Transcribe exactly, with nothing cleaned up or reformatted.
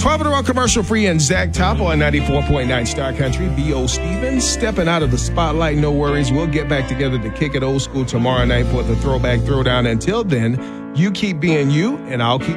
twelve in a row commercial free and Zach Top on ninety-four point nine Star Country. B O. Stevens stepping out of the spotlight. No worries. We'll get back together to kick it old school tomorrow night for the Throwback Throwdown. Until then, you keep being you, and I'll keep